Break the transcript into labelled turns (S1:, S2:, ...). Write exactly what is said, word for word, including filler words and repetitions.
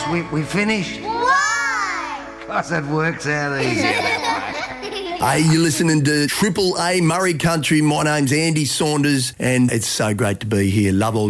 S1: we, we finished.
S2: Why?
S1: Because it works out easy.
S3: Hey, you're listening to Triple A Murray Country. My name's Andy Saunders, and it's so great to be here. Love all